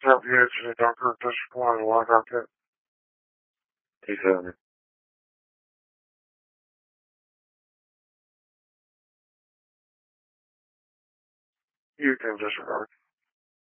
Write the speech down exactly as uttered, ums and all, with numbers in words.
Help you to the doctor discipline and walk out there. He said, You can disregard.